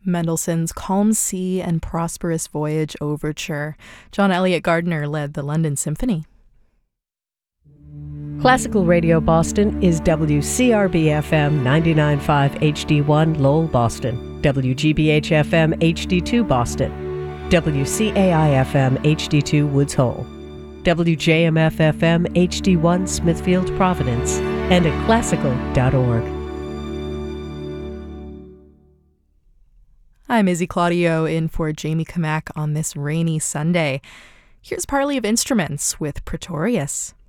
Mendelssohn's Calm Sea and Prosperous Voyage Overture. John Elliott Gardner led the London Symphony. Classical Radio Boston is WCRB-FM 99.5 HD1 Lowell, Boston, WGBH-FM HD2 Boston, WCAI-FM HD2 Woods Hole, WJMF-FM HD1 Smithfield, Providence, and at classical.org. I'm Izzy Claudio in for Jamie Kamak on this rainy Sunday. Here's Parley of Instruments with Pretorius.